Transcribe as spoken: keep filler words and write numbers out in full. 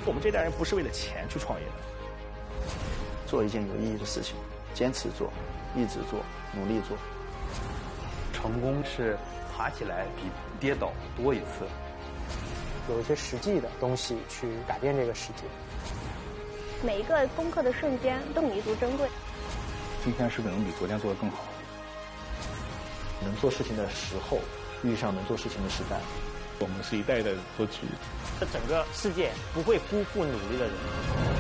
我们这代人不是为了钱去创业的， 做一件有意义的事情，坚持做，一直做，努力做。 成功是爬起来比跌倒多一次。 有一些实际的东西去改变这个世界。 每一个攻克的瞬间都弥足珍贵。 今天是不是能比昨天做得更好？ 能做事情的时候，遇上能做事情的时代。 我们是一代一代的夺取。 这整个世界不会辜负努力的人。